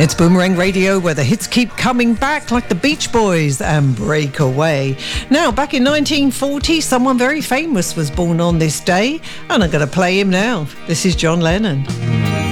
It's Boomerang Radio, where the hits keep coming back, like the Beach Boys and Breakaway. Now, back in 1940, someone very famous was born on this day, and I'm going to play him now. This is John Lennon.